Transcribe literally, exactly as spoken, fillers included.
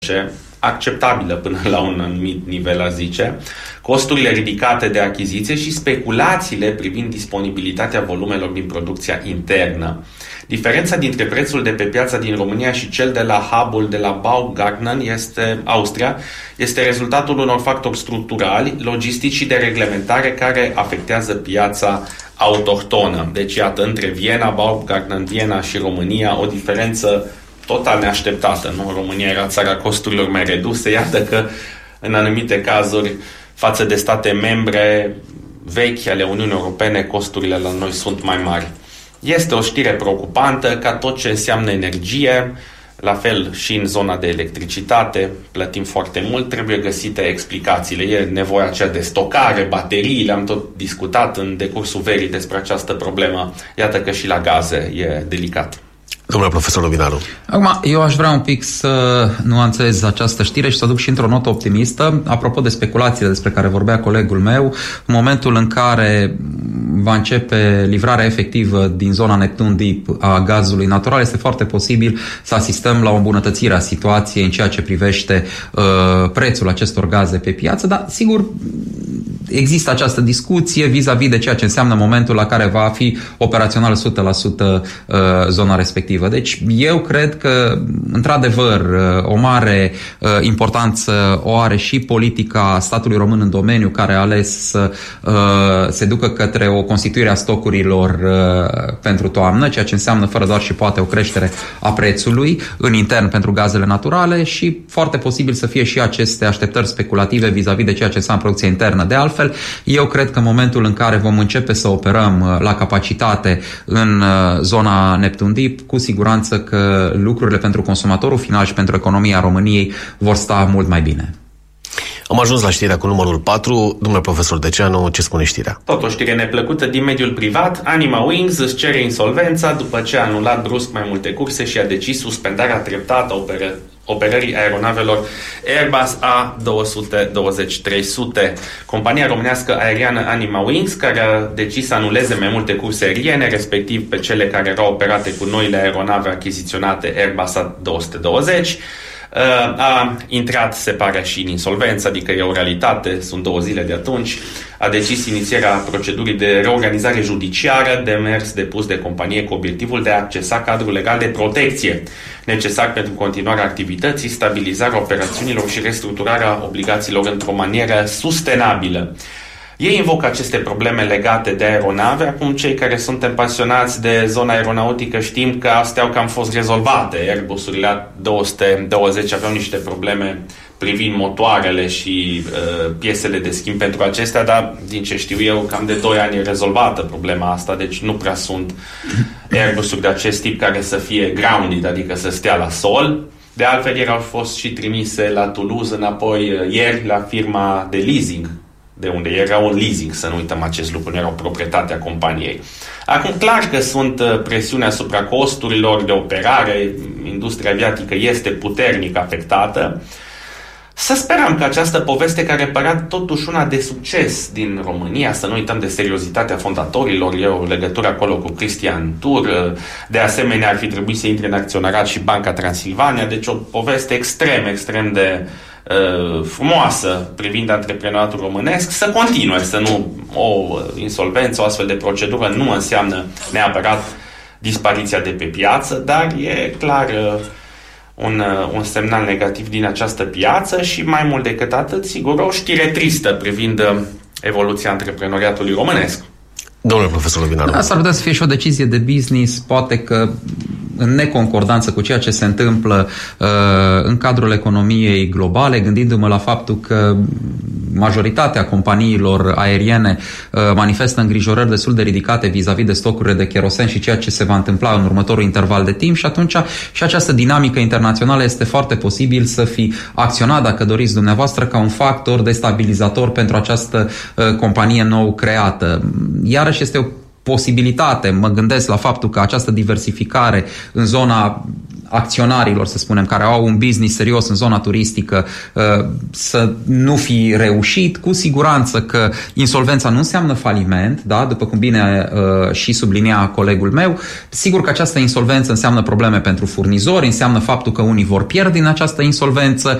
acceptabilă până la un anumit nivel, a zice, costurile ridicate de achiziție și speculațiile privind disponibilitatea volumelor din producția internă. Diferența dintre prețul de pe piața din România și cel de la hub-ul de la Baumgarten este Austria, este rezultatul unor factori structurali, logistici și de reglementare care afectează piața autohtonă. Deci, iată, între Viena, Baumgarten, Viena și România, o diferență total neașteptată. Nu? România era țara costurilor mai reduse. Iată că, în anumite cazuri, față de state membre vechi ale Uniunii Europene, costurile la noi sunt mai mari. Este o știre preocupantă, ca tot ce înseamnă energie, la fel și în zona de electricitate, plătim foarte mult, trebuie găsite explicațiile. E nevoia aceea de stocare, bateriile, am tot discutat în decursul verii despre această problemă. Iată că și la gaze e delicat. Domnule profesor Lovinaru. Acum, eu aș vrea un pic să nuanțez această știre și să duc și într-o notă optimistă. Apropo de speculațiile despre care vorbea colegul meu, în momentul în care va începe livrarea efectivă din zona Neptun Deep a gazului natural, este foarte posibil să asistăm la o îmbunătățire a situației în ceea ce privește uh, prețul acestor gaze pe piață, dar sigur există această discuție vis-a-vis de ceea ce înseamnă momentul la care va fi operațional o sută la sută uh, zona respectivă. Deci eu cred că, într-adevăr, o mare uh, importanță o are și politica statului român în domeniu, care a ales să uh, se ducă către o constituire a stocurilor uh, pentru toamnă, ceea ce înseamnă fără doar și poate o creștere a prețului în intern pentru gazele naturale și foarte posibil să fie și aceste așteptări speculative vis-a-vis de ceea ce înseamnă producția internă. De altfel, eu cred că în momentul în care vom începe să operăm uh, la capacitate în uh, zona Neptun Deep, cu siguranță că lucrurile pentru consumatorul final și pentru economia României vor sta mult mai bine. Am ajuns la știrea cu numărul patru. Domnule profesor Deceanu, ce spune știrea? Tot o știre neplăcută din mediul privat. Anima Wings își cere insolvența după ce a anulat brusc mai multe curse și a decis suspendarea treptată operă operării aeronavelor Airbus A două sute douăzeci trei sute. Compania românească aeriană Anima Wings, care a decis să anuleze mai multe curse aeriene, respectiv pe cele care erau operate cu noile aeronave achiziționate Airbus A două sute douăzeci, a intrat, se pare, și în insolvență, adică e o realitate, sunt două zile de atunci. A decis inițierea procedurii de reorganizare judiciară, demers depus de companie cu obiectivul de a accesa cadrul legal de protecție necesar pentru continuarea activității, stabilizarea operațiunilor și restructurarea obligațiilor într-o manieră sustenabilă. Ei invocă aceste probleme legate de aeronave. Acum, cei care suntem pasionați de zona aeronautică știm că astea au cam fost rezolvate. Airbusurile A două sute douăzeci aveau niște probleme privind motoarele și uh, piesele de schimb pentru acestea, dar din ce știu eu, cam de doi ani e rezolvată problema asta, deci nu prea sunt Airbusuri de acest tip care să fie grounded, adică să stea la sol. De altfel, ieri au fost și trimise la Toulouse înapoi, ieri, la firma de leasing, de unde era un leasing, să nu uităm acest lucru, nu era o proprietate a companiei. Acum, clar că sunt presiuni asupra costurilor de operare, industria aviatică este puternic afectată. Să sperăm că această poveste, care părea totuși una de succes din România, să nu uităm de seriozitatea fondatorilor, e o legătură acolo cu Cristian Tur, de asemenea ar fi trebuit să intre în acționarat și Banca Transilvania, deci o poveste extrem, extrem de uh, frumoasă privind antreprenoriatul românesc, să continue, să nu o insolvență, o astfel de procedură nu înseamnă neapărat dispariția de pe piață, dar e clar uh, Un, un semnal negativ din această piață și mai mult decât atât, sigur, o știre tristă privind evoluția antreprenoriatului românesc. Domnule profesor Lovinaru. Da, s-ar putea să fie și o decizie de business, poate că în neconcordanță cu ceea ce se întâmplă uh, în cadrul economiei globale, gândindu-mă la faptul că majoritatea companiilor aeriene uh, manifestă îngrijorări destul de ridicate vis-a-vis de stocurile de kerosen și ceea ce se va întâmpla în următorul interval de timp și atunci și această dinamică internațională este foarte posibil să fi acționat, dacă doriți dumneavoastră, ca un factor destabilizator pentru această uh, companie nou creată. Iarăși este o posibilitate, mă gândesc la faptul că această diversificare în zona acționarilor, să spunem, care au un business serios în zona turistică să nu fi reușit. Cu siguranță că insolvența nu înseamnă faliment, da? După cum bine și sublinia colegul meu. Sigur că această insolvență înseamnă probleme pentru furnizori, înseamnă faptul că unii vor pierde din această insolvență